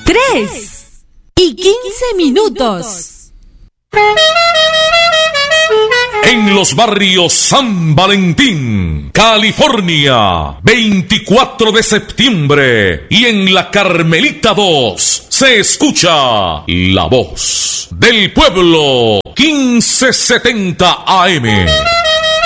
3:15. En los barrios San Valentín, California, 24 de septiembre, y en la Carmelita 2, se escucha la voz del pueblo, 1570 AM.